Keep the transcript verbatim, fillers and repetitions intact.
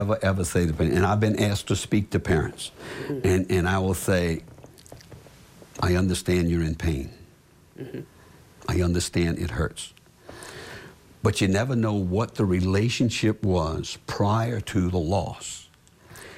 Ever, ever say to parents, and I've been asked to speak to parents, mm-hmm. and, and I will say, I understand you're in pain. Mm-hmm. I understand it hurts. But you never know what the relationship was prior to the loss.